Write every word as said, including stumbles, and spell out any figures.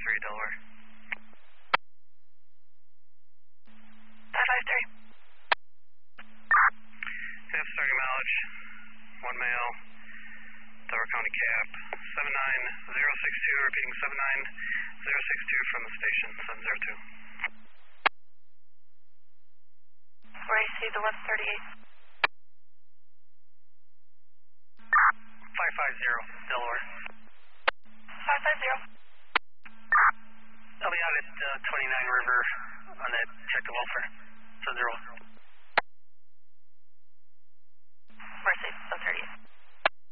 three, Delaware. five five three. Yes, starting mileage, one male, Delaware County Cap, seven nine zero six two, repeating seven nine zero six two from the station, seven zero two. Where I see the one thirty-eight. five five zero, Delaware. five five zero. I'll be out at uh, twenty-nine River on that check the welfare, seven zero one.